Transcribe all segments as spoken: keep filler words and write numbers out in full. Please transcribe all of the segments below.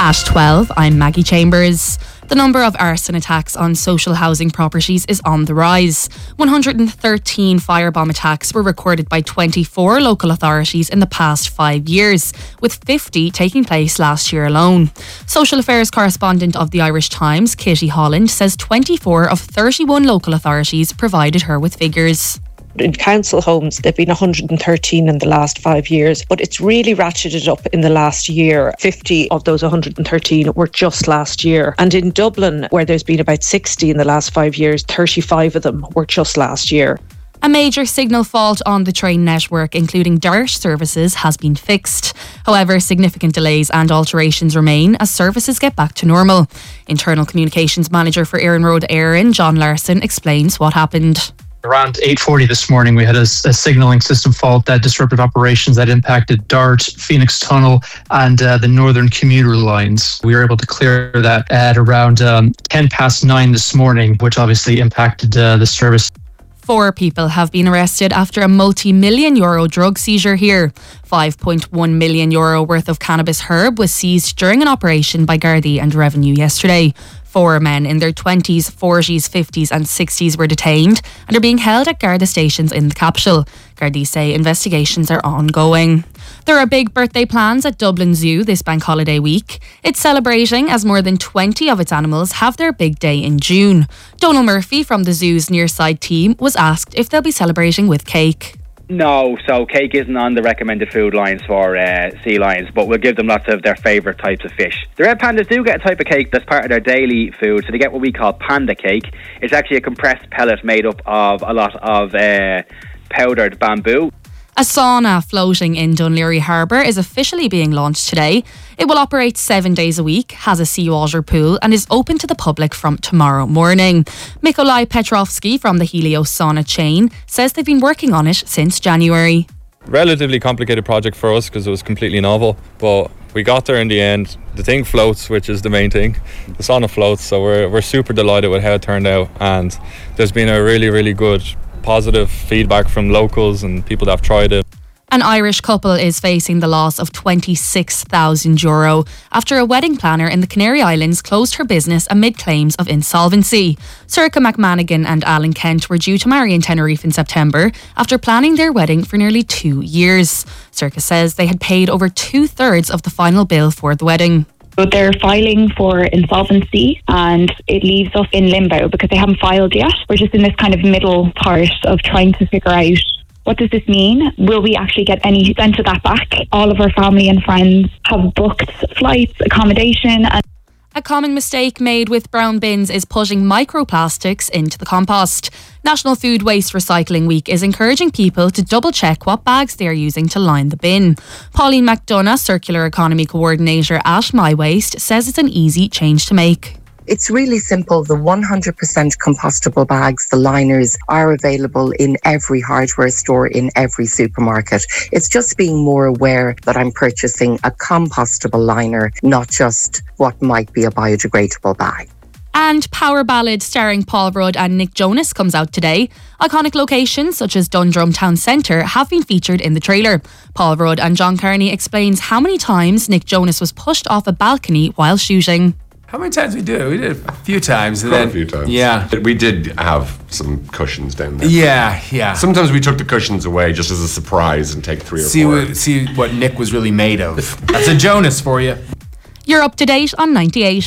At twelve, I'm Maggie Chambers. The number of arson attacks on social housing properties is on the rise. one hundred thirteen firebomb attacks were recorded by twenty-four local authorities in the past five years, with fifty taking place last year alone. Social affairs correspondent of the Irish Times, Katie Holland, says twenty-four of thirty-one local authorities provided her with figures. In council homes, there have been one hundred thirteen in the last five years, but it's really ratcheted up in the last year. fifty of those one hundred thirteen were just last year. And in Dublin, where there's been about sixty in the last five years, thirty-five of them were just last year. A major signal fault on the train network, including DART services, has been fixed. However, significant delays and alterations remain as services get back to normal. Internal Communications Manager for Éireann Road Éireann, John Larson, explains what happened. Around eight forty this morning, we had a, a signalling system fault that disrupted operations that impacted DART, Phoenix Tunnel and uh, the northern commuter lines. We were able to clear that at around um, ten past nine this morning, which obviously impacted uh, the service. Four people have been arrested after a multi-million euro drug seizure here. five point one million euro worth of cannabis herb was seized during an operation by Gardaí and Revenue yesterday. Four men in their twenties, forties, fifties and sixties were detained and are being held at Garda stations in the capital. Gardaí say investigations are ongoing. There are big birthday plans at Dublin Zoo this bank holiday week. It's celebrating as more than twenty of its animals have their big day in June. Donal Murphy from the zoo's Nearside team was asked if they'll be celebrating with cake. No, so cake isn't on the recommended food lines for uh, sea lions, but we'll give them lots of their favourite types of fish. The red pandas do get a type of cake that's part of their daily food, so they get what we call panda cake. It's actually a compressed pellet made up of a lot of uh, powdered bamboo. A sauna floating in Dunleary Harbour is officially being launched today. It will operate seven days a week, has a seawater pool and is open to the public from tomorrow morning. Mykolai Petrovsky from the Helios sauna chain says they've been working on it since January. Relatively complicated project for us because it was completely novel, but we got there in the end. The thing floats, which is the main thing. The sauna floats, so we're we're super delighted with how it turned out, and there's been a really, really good positive feedback from locals and people that have tried it. An Irish couple is facing the loss of twenty-six thousand euro after a wedding planner in the Canary Islands closed her business amid claims of insolvency. Circa McManagan and Alan Kent were due to marry in Tenerife in September after planning their wedding for nearly two years. Circa says they had paid over two-thirds of the final bill for the wedding. So they're filing for insolvency and it leaves us in limbo because they haven't filed yet. We're just in this kind of middle part of trying to figure out, what does this mean? Will we actually get any cent of that back? All of our family and friends have booked flights, accommodation and A common mistake made with brown bins is putting microplastics into the compost. National Food Waste Recycling Week is encouraging people to double check what bags they are using to line the bin. Pauline McDonough, Circular Economy Coordinator at My Waste, says it's an easy change to make. It's really simple. The one hundred percent compostable bags, the liners, are available in every hardware store, in every supermarket. It's just being more aware that I'm purchasing a compostable liner, not just what might be a biodegradable bag. And Power Ballad starring Paul Rudd and Nick Jonas comes out today. Iconic locations such as Dundrum Town Centre have been featured in the trailer. Paul Rudd and John Kearney explains how many times Nick Jonas was pushed off a balcony while shooting. How many times did we do? We did a few times. And then, a few times. Yeah. We did have some cushions down there. Yeah, yeah. Sometimes we took the cushions away just as a surprise and take three or see four. What, see what Nick was really made of. That's a Jonas for you. You're up to date on ninety-eight.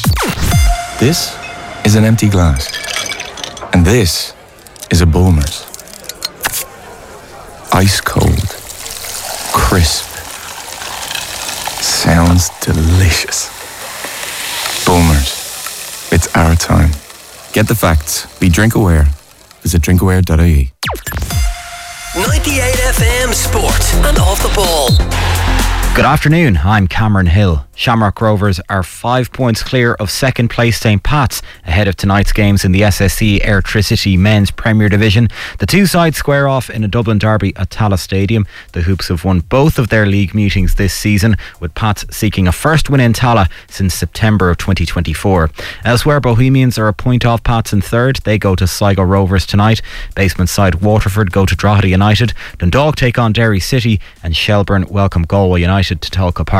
This is an empty glass. And this is a Bulmers. Ice cold. Crisp. Sounds delicious. Bulmers. It's our time. Get the facts. Be drink aware. Visit drink aware dot I E. ninety-eight F M Sport and Off the Ball. Good afternoon, I'm Cameron Hill. Shamrock Rovers are five points clear of second place Saint Pat's ahead of tonight's games in the S S C Airtricity Men's Premier Division. The two sides square off in a Dublin derby at Tallaght Stadium. The Hoops have won both of their league meetings this season, with Pats seeking a first win in Tallaght since September of twenty twenty-four. Elsewhere, Bohemians are a point off Pats in third. They go to Sligo Rovers tonight. Basement side Waterford go to Drogheda United. Dundalk take on Derry City, and Shelbourne welcome Galway United to Tulka Park.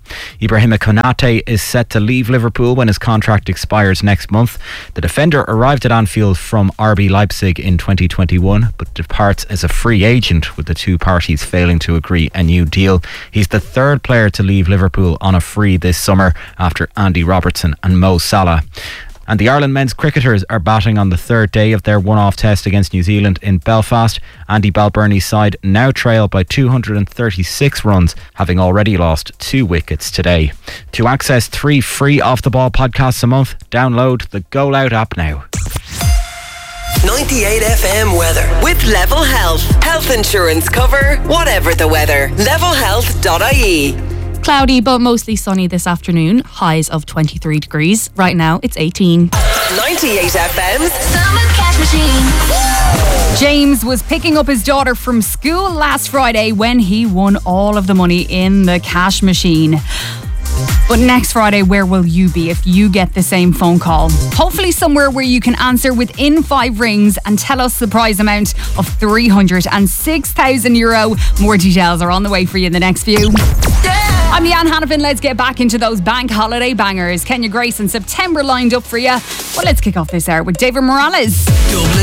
Ibrahima Konate is set to leave Liverpool when his contract expires next month. The defender arrived at Anfield from R B Leipzig in twenty twenty-one, but departs as a free agent, with the two parties failing to agree a new deal. He's the third player to leave Liverpool on a free this summer, after Andy Robertson and Mo Salah. And the Ireland men's cricketers are batting on the third day of their one-off test against New Zealand in Belfast. Andy Balbirnie's side now trail by two hundred thirty-six runs, having already lost two wickets today. To access three free off-the-ball podcasts a month, download the Go Loud app now. ninety-eight F M weather with Level Health. Health insurance cover, whatever the weather. level health dot I E. Cloudy but mostly sunny this afternoon. Highs of twenty-three degrees. Right now it's eighteen. ninety-eight F M's Summer Cash Machine. James was picking up his daughter from school last Friday when he won all of the money in the cash machine. But next Friday, where will you be if you get the same phone call? Hopefully somewhere where you can answer within five rings and tell us the prize amount of three hundred six thousand euro. More details are on the way for you in the next few. I'm Leanne Hannafin. Let's get back into those bank holiday bangers. Kenya Grace and September lined up for you. Well, let's kick off this hour with David Morales.